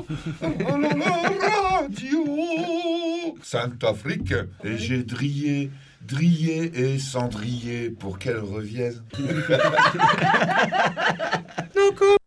la radio. Sainte-Afrique. Et j'ai drillé et cendrier pour qu'elle revienne.